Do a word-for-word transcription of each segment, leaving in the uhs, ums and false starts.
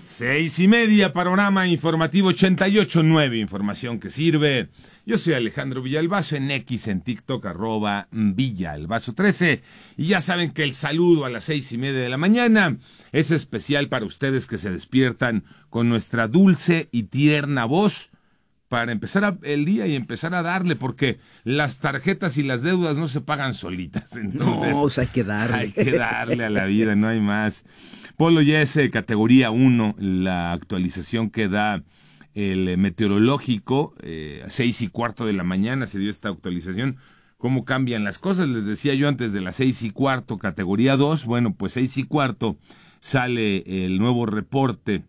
Seis y media, panorama informativo ochenta y ocho punto nueve, información que sirve. Yo soy Alejandro Villalbazo, en X, en TikTok, arroba Villalbazo trece. Y ya saben que el saludo a las seis y media de la mañana es especial para ustedes que se despiertan con nuestra dulce y tierna voz para empezar a, el día y empezar a darle, porque las tarjetas y las deudas no se pagan solitas. Entonces, no, o sea, hay que darle. Hay que darle a la vida, no hay más. Polo ya es eh, categoría uno, la actualización que da el eh, meteorológico, eh, a seis y cuarto de la mañana se dio esta actualización. ¿Cómo cambian las cosas? Les decía yo antes de las seis y cuarto, categoría dos, bueno, pues seis y cuarto sale el nuevo reporte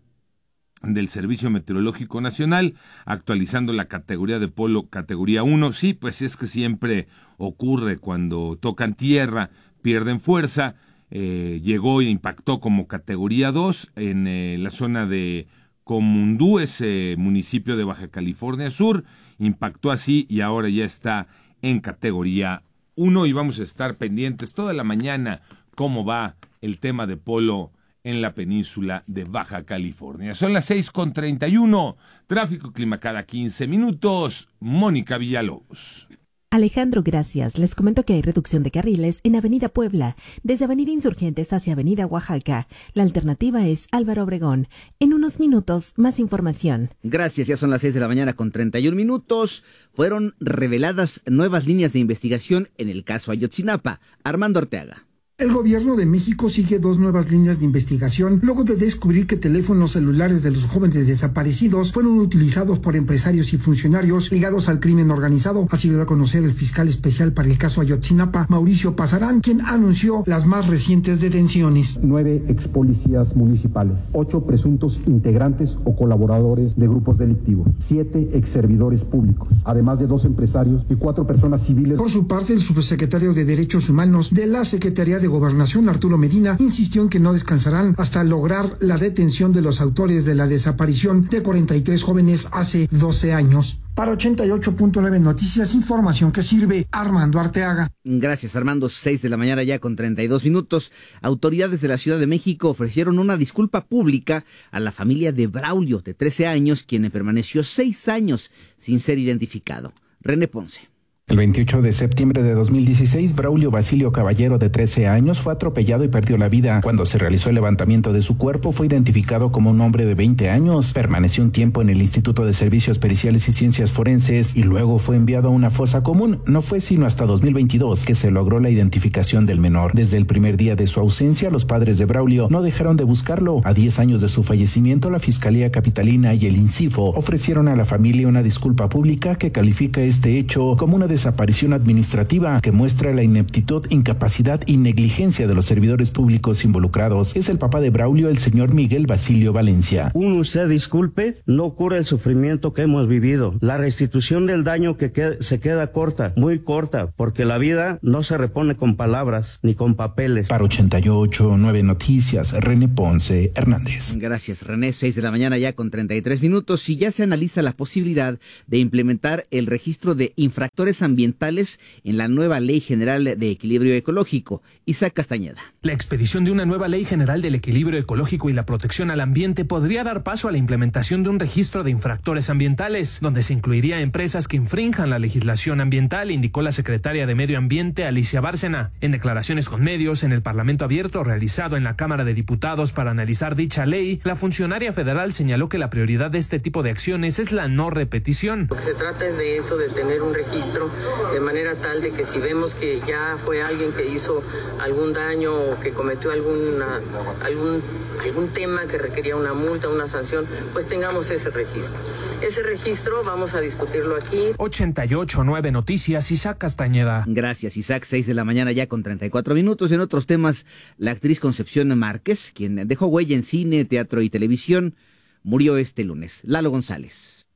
del Servicio Meteorológico Nacional, actualizando la categoría de polo, categoría uno. Sí, pues es que siempre ocurre cuando tocan tierra, pierden fuerza. Eh, llegó e impactó como categoría dos en eh, la zona de Comundú, ese municipio de Baja California Sur, impactó así y ahora ya está en categoría uno y vamos a estar pendientes toda la mañana cómo va el tema de polo en la península de Baja California. Son las seis con treinta y uno, tráfico clima cada quince minutos, Mónica Villalobos. Alejandro, gracias. Les comento que hay reducción de carriles en Avenida Puebla, desde Avenida Insurgentes hacia Avenida Oaxaca. La alternativa es Álvaro Obregón. En unos minutos, más información. Gracias, ya son las seis de la mañana con treinta y un minutos. Fueron reveladas nuevas líneas de investigación en el caso Ayotzinapa. Armando Arteaga. El gobierno de México sigue dos nuevas líneas de investigación luego de descubrir que teléfonos celulares de los jóvenes desaparecidos fueron utilizados por empresarios y funcionarios ligados al crimen organizado. Así lo dio a conocer el fiscal especial para el caso Ayotzinapa, Mauricio Pasarán, quien anunció las más recientes detenciones. Nueve ex policías municipales, ocho presuntos integrantes o colaboradores de grupos delictivos, siete ex servidores públicos, además de dos empresarios y cuatro personas civiles. Por su parte, el subsecretario de Derechos Humanos de la Secretaría de Gobernación, Arturo Medina, insistió en que no descansarán hasta lograr la detención de los autores de la desaparición de cuarenta y tres jóvenes hace doce años. Para ochenta y ocho punto nueve Noticias, información que sirve, Armando Arteaga. Gracias, Armando. Seis de la mañana ya con treinta y dos minutos. Autoridades de la Ciudad de México ofrecieron una disculpa pública a la familia de Braulio, de trece años, quien permaneció seis años sin ser identificado. René Ponce. El veintiocho de septiembre de dos mil dieciséis, Braulio Basilio Caballero, de trece años, fue atropellado y perdió la vida. Cuando se realizó el levantamiento de su cuerpo, fue identificado como un hombre de veinte años. Permaneció un tiempo en el Instituto de Servicios Periciales y Ciencias Forenses y luego fue enviado a una fosa común. No fue sino hasta dos mil veintidós que se logró la identificación del menor. Desde el primer día de su ausencia, los padres de Braulio no dejaron de buscarlo. A diez años de su fallecimiento, la Fiscalía Capitalina y el INCIFO ofrecieron a la familia una disculpa pública que califica este hecho como una desaparición administrativa que muestra la ineptitud, incapacidad y negligencia de los servidores públicos involucrados. Es el papá de Braulio, el señor Miguel Basilio Valencia. Un usted disculpe, no cura el sufrimiento que hemos vivido. La restitución del daño que queda, se queda corta, muy corta, porque la vida no se repone con palabras ni con papeles. Para ochenta y ocho punto nueve Noticias, René Ponce Hernández. Gracias, René. Seis de la mañana ya con treinta y tres minutos y ya se analiza la posibilidad de implementar el registro de infractores ambientales en la nueva Ley General de Equilibrio Ecológico. Isaac Castañeda. La expedición de una nueva Ley General del Equilibrio Ecológico y la protección al ambiente podría dar paso a la implementación de un registro de infractores ambientales, donde se incluiría empresas que infrinjan la legislación ambiental, indicó la secretaria de Medio Ambiente, Alicia Bárcena. En declaraciones con medios en el Parlamento Abierto realizado en la Cámara de Diputados para analizar dicha ley, la funcionaria federal señaló que la prioridad de este tipo de acciones es la no repetición. Lo que se trata es de eso, de tener un registro de manera tal de que si vemos que ya fue alguien que hizo algún daño o que cometió alguna, algún, algún tema que requería una multa, una sanción, pues tengamos ese registro. Ese registro vamos a discutirlo aquí. ochenta y ocho punto nueve Noticias, Isaac Castañeda. Gracias, Isaac. Seis de la mañana ya con treinta y cuatro minutos. En otros temas, la actriz Concepción Márquez, quien dejó huella en cine, teatro y televisión, murió este lunes. Lalo González.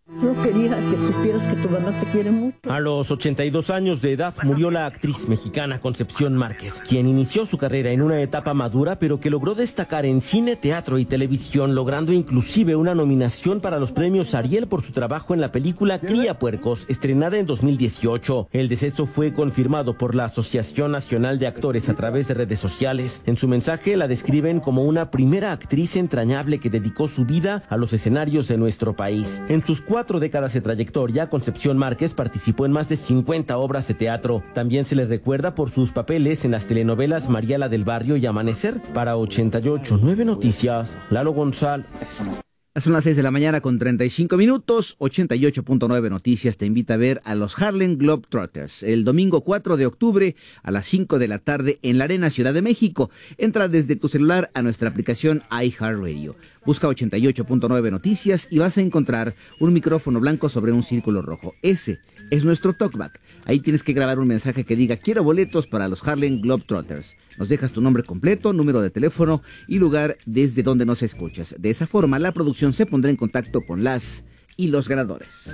Yo quería que supieras que tu mamá te quiere mucho. A los ochenta y dos años de edad murió la actriz mexicana Concepción Márquez, quien inició su carrera en una etapa madura, pero que logró destacar en cine, teatro y televisión, logrando inclusive una nominación para los premios Ariel por su trabajo en la película Cría Puercos, estrenada en dos mil dieciocho. El deceso fue confirmado por la Asociación Nacional de Actores a través de redes sociales. En su mensaje la describen como una primera actriz entrañable que dedicó su vida a los escenarios de nuestro país. En sus cuatro décadas de trayectoria, Concepción Márquez participó en más de cincuenta obras de teatro. También se le recuerda por sus papeles en las telenovelas Mariala del Barrio y Amanecer. Para ochenta y ocho punto nueve Noticias, Lalo González. Son las seis de la mañana con treinta y cinco minutos. ochenta y ocho punto nueve Noticias te invita a ver a los Harlem Globetrotters el domingo cuatro de octubre a las cinco de la tarde en la Arena Ciudad de México. Entra desde tu celular a nuestra aplicación iHeartRadio. Busca ochenta y ocho punto nueve Noticias y vas a encontrar un micrófono blanco sobre un círculo rojo. Ese es nuestro talkback. Ahí tienes que grabar un mensaje que diga: quiero boletos para los Harlem Globetrotters. Nos dejas tu nombre completo, número de teléfono y lugar desde donde nos escuchas. De esa forma, la producción se pondrá en contacto con las y los ganadores.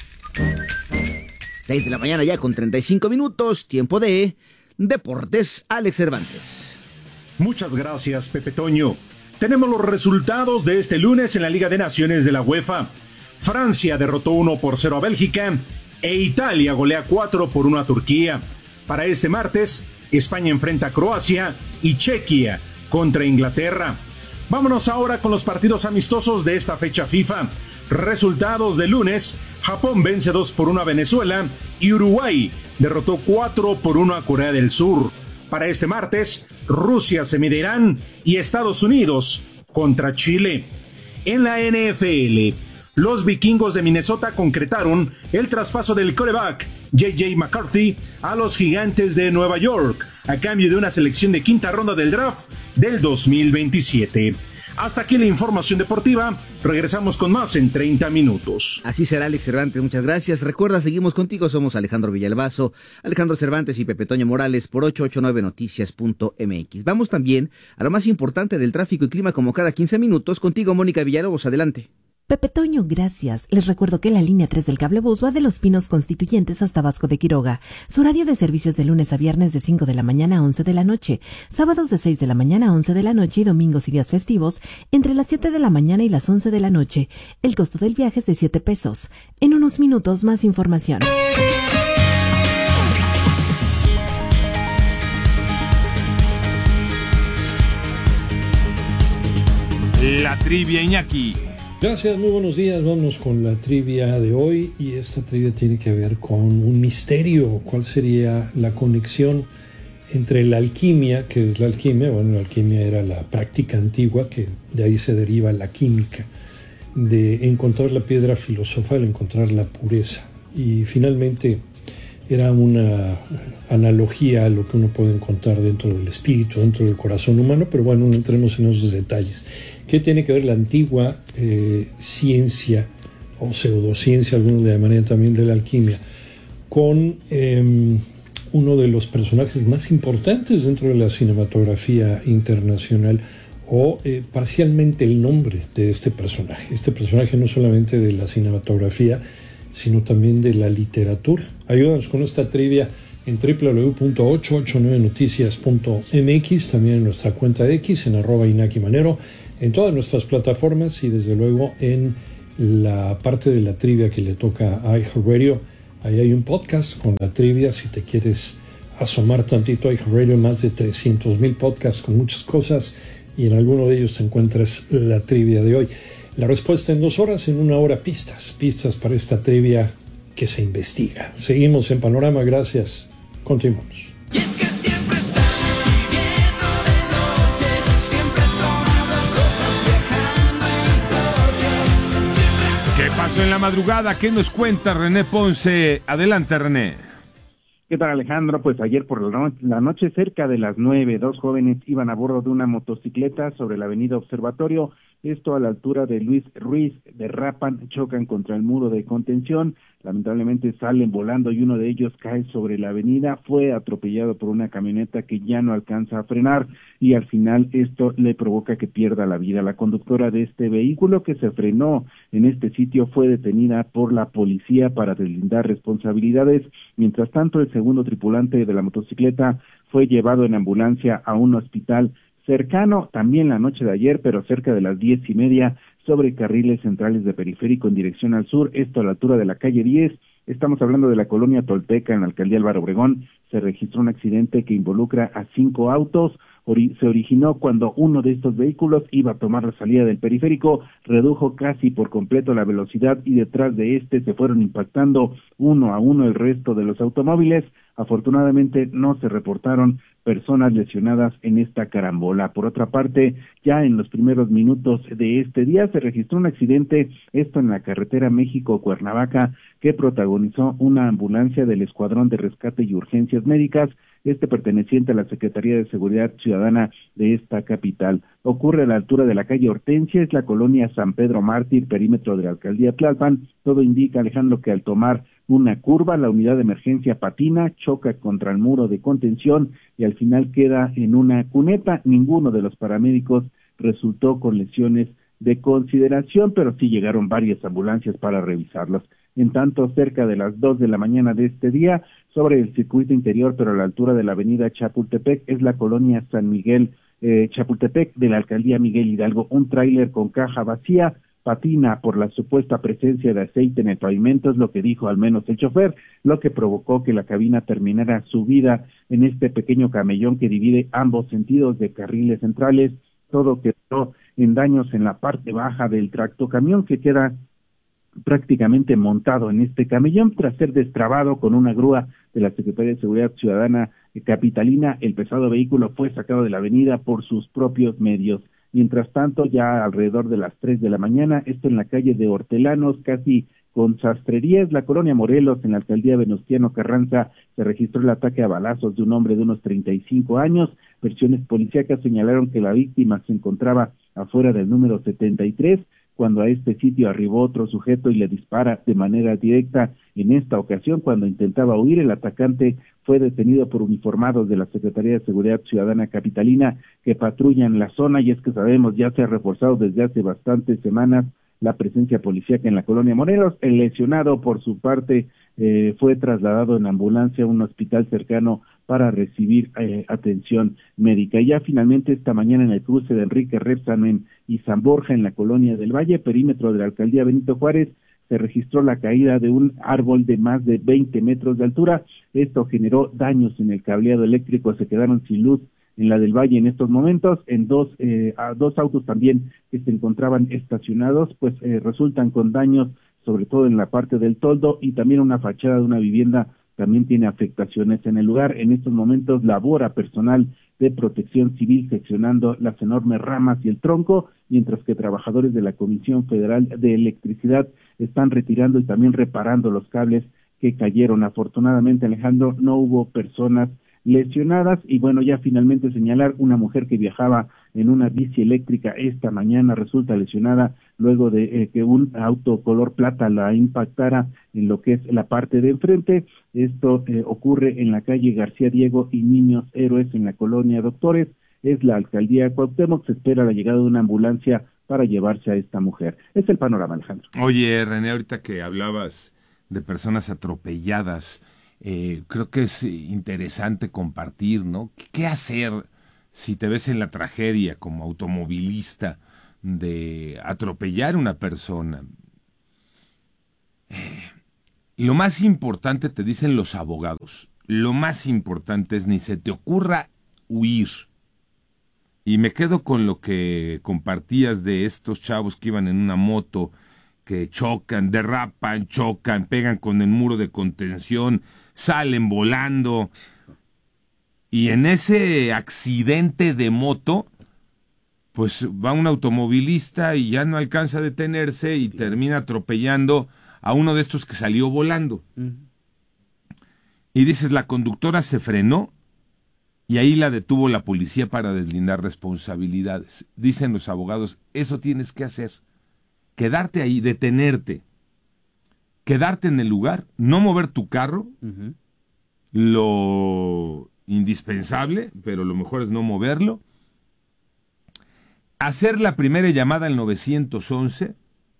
seis de la mañana ya con treinta y cinco minutos, tiempo de Deportes. Alex Cervantes. Muchas gracias, Pepe Toño. Tenemos los resultados de este lunes en la Liga de Naciones de la UEFA. Francia derrotó uno por cero a Bélgica e Italia golea cuatro por uno a Turquía. Para este martes, España enfrenta a Croacia y Chequia contra Inglaterra. Vámonos ahora con los partidos amistosos de esta fecha FIFA. Resultados de lunes: Japón vence dos por uno a Venezuela y Uruguay derrotó cuatro por uno a Corea del Sur. Para este martes, Rusia se mide a Irán y Estados Unidos contra Chile. En la N F L, los vikingos de Minnesota concretaron el traspaso del quarterback J J McCarthy a los Gigantes de Nueva York, a cambio de una selección de quinta ronda del draft del dos mil veintisiete. Hasta aquí la información deportiva. Regresamos con más en treinta minutos. Así será, Alex Cervantes, muchas gracias. Recuerda, seguimos contigo, somos Alejandro Villalbazo, Alejandro Cervantes y Pepe Toño Morales por ochocientos ochenta y nueve noticias punto m x. Vamos también a lo más importante del tráfico y clima como cada quince minutos. Contigo, Mónica Villalobos, adelante. Pepe Toño, gracias. Les recuerdo que la línea tres del cablebús va de Los Pinos Constituyentes hasta Vasco de Quiroga. Su horario de servicios de lunes a viernes de cinco de la mañana a once de la noche, sábados de seis de la mañana a once de la noche y domingos y días festivos entre las siete de la mañana y las once de la noche. El costo del viaje es de siete pesos. En unos minutos más información. La trivia, Iñaki. Gracias, muy buenos días. Vamos con la trivia de hoy y esta trivia tiene que ver con un misterio. ¿Cuál sería la conexión entre la alquimia, que es la alquimia? Bueno, la alquimia era la práctica antigua, que de ahí se deriva la química, de encontrar la piedra filosofal, encontrar la pureza. Y finalmente era una analogía a lo que uno puede encontrar dentro del espíritu, dentro del corazón humano, pero bueno, no entremos en esos detalles. ¿Qué tiene que ver la antigua eh, ciencia o pseudociencia, algunos le llamarían también, de la alquimia, con eh, uno de los personajes más importantes dentro de la cinematografía internacional, o eh, parcialmente el nombre de este personaje? Este personaje no solamente de la cinematografía, sino también de la literatura. Ayúdanos con esta trivia en doble u doble u doble u punto ochocientos ochenta y nueve noticias punto m x, también en nuestra cuenta de X, en arroba Inaki Manero, en todas nuestras plataformas y desde luego en la parte de la trivia que le toca a iHeartRadio. Ahí hay un podcast con la trivia, si te quieres asomar tantito a iHeartRadio, más de trescientos mil podcasts con muchas cosas, y en alguno de ellos te encuentras la trivia de hoy. La respuesta en dos horas, en una hora pistas, pistas para esta trivia que se investiga. Seguimos en Panorama, gracias. Continuamos. ¿Qué pasó en la madrugada? ¿Qué nos cuenta René Ponce? Adelante, René. ¿Qué tal, Alejandro? Pues ayer por la noche, la noche cerca de las nueve, dos jóvenes iban a bordo de una motocicleta sobre la avenida Observatorio esto a la altura de Luis Ruiz, derrapan, chocan contra el muro de contención, lamentablemente salen volando y uno de ellos cae sobre la avenida, fue atropellado por una camioneta que ya no alcanza a frenar y al final esto le provoca que pierda la vida. La conductora de este vehículo que se frenó en este sitio fue detenida por la policía para deslindar responsabilidades. Mientras tanto, el segundo tripulante de la motocicleta fue llevado en ambulancia a un hospital cercano, también la noche de ayer, pero cerca de las diez y media, sobre carriles centrales de Periférico en dirección al sur, esto a la altura de la calle diez. Estamos hablando de la colonia Tolteca, en la alcaldía Álvaro Obregón. Se registró un accidente que involucra a cinco autos. Ori- se originó cuando uno de estos vehículos iba a tomar la salida del periférico, redujo casi por completo la velocidad y detrás de este se fueron impactando uno a uno el resto de los automóviles. Afortunadamente no se reportaron personas lesionadas en esta carambola. Por otra parte, ya en los primeros minutos de este día se registró un accidente, esto en la carretera México-Cuernavaca, que protagonizó una ambulancia del Escuadrón de Rescate y Urgencias Médicas, este perteneciente a la Secretaría de Seguridad Ciudadana de esta capital. Ocurre a la altura de la calle Hortensia, es la colonia San Pedro Mártir, perímetro de la alcaldía Tlalpan. Todo indica, Alejandro, que al tomar una curva, la unidad de emergencia patina, choca contra el muro de contención y al final queda en una cuneta. Ninguno de los paramédicos resultó con lesiones de consideración, pero sí llegaron varias ambulancias para revisarlos. En tanto, cerca de las dos de la mañana de este día, sobre el circuito interior, pero a la altura de la avenida Chapultepec, es la colonia San Miguel eh, Chapultepec de la alcaldía Miguel Hidalgo. Un tráiler con caja vacía patina por la supuesta presencia de aceite en el pavimento, es lo que dijo al menos el chofer, lo que provocó que la cabina terminara subida en este pequeño camellón que divide ambos sentidos de carriles centrales. Todo quedó en daños en la parte baja del tractocamión, que queda prácticamente montado en este camellón tras ser destrabado con una grúa de la Secretaría de Seguridad Ciudadana capitalina. El pesado vehículo fue sacado de la avenida por sus propios medios. Mientras tanto, ya alrededor de las tres de la mañana, esto en la calle de Hortelanos, casi con Sastrerías, la colonia Morelos, en la alcaldía Venustiano Carranza, se registró el ataque a balazos de un hombre de unos treinta y cinco años. Versiones policíacas señalaron que la víctima se encontraba afuera del número setenta y tres, cuando a este sitio arribó otro sujeto y le dispara de manera directa. En esta ocasión, cuando intentaba huir, el atacante fue detenido por uniformados de la Secretaría de Seguridad Ciudadana capitalina que patrullan la zona, y es que sabemos ya se ha reforzado desde hace bastantes semanas la presencia policíaca en la colonia Morelos. El lesionado, por su parte, eh, fue trasladado en ambulancia a un hospital cercano para recibir eh, atención médica. Y ya finalmente esta mañana en el cruce de Enrique Repsamen y San Borja en la colonia del Valle, perímetro de la alcaldía Benito Juárez, se registró la caída de un árbol de más de veinte metros de altura. Esto generó daños en el cableado eléctrico, se quedaron sin luz en la del Valle en estos momentos. En dos, eh, a dos autos también que se encontraban estacionados, pues eh, resultan con daños, sobre todo en la parte del toldo, y también una fachada de una vivienda también tiene afectaciones en el lugar. En estos momentos labora personal de protección civil seccionando las enormes ramas y el tronco, mientras que trabajadores de la Comisión Federal de Electricidad están retirando y también reparando los cables que cayeron. Afortunadamente, Alejandro, no hubo personas lesionadas. Y bueno, ya finalmente señalar, una mujer que viajaba en una bici eléctrica esta mañana resulta lesionada luego de eh, que un auto color plata la impactara en lo que es la parte de enfrente. Esto eh, ocurre en la calle García Diego y Niños Héroes en la colonia Doctores. Es la alcaldía Cuauhtémoc. Se espera la llegada de una ambulancia para llevarse a esta mujer. Es el panorama, Alejandro. Oye, René, ahorita que hablabas de personas atropelladas, Eh, creo que es interesante compartir, ¿no? ¿Qué hacer si te ves en la tragedia como automovilista de atropellar a una persona? Eh, lo más importante, te dicen los abogados, lo más importante es ni se te ocurra huir. Y me quedo con lo que compartías de estos chavos que iban en una moto, que chocan, derrapan, chocan, pegan con el muro de contención, salen volando. Y en ese accidente de moto, pues va un automovilista y ya no alcanza a detenerse y termina atropellando a uno de estos que salió volando. Uh-huh. Y dices, la conductora se frenó Y ahí la detuvo la policía para deslindar responsabilidades. Dicen los abogados, eso tienes que hacer. Quedarte ahí, detenerte. Quedarte en el lugar, no mover tu carro. Uh-huh. Lo indispensable, pero lo mejor es no moverlo. Hacer la primera llamada al nueve once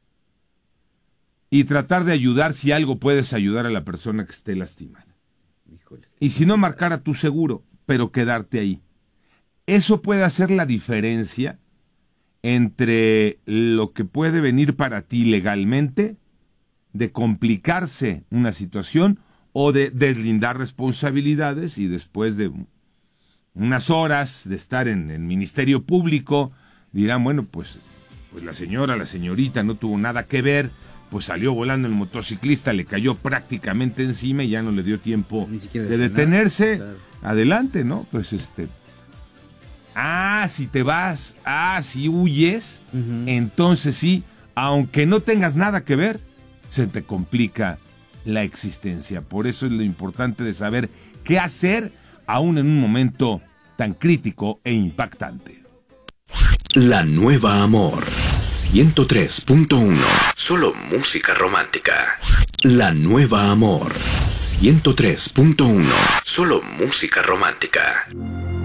y tratar de ayudar si algo puedes ayudar a la persona que esté lastimada. Híjole. Y si no, marcar a tu seguro, pero quedarte ahí. Eso puede hacer la diferencia entre lo que puede venir para ti legalmente, de complicarse una situación o de deslindar responsabilidades y después de unas horas de estar en el Ministerio Público, dirán, bueno, pues, pues la señora, la señorita no tuvo nada que ver, pues salió volando el motociclista, le cayó prácticamente encima y ya no le dio tiempo de detenerse. Claro. Adelante, ¿no? Pues este... Ah, si te vas, ah, si huyes, uh-huh. Entonces sí, aunque no tengas nada que ver, se te complica la existencia. Por eso es lo importante de saber qué hacer aún en un momento tan crítico e impactante. La Nueva Amor ciento tres punto uno. Solo música romántica. La Nueva Amor ciento tres punto uno. Solo música romántica.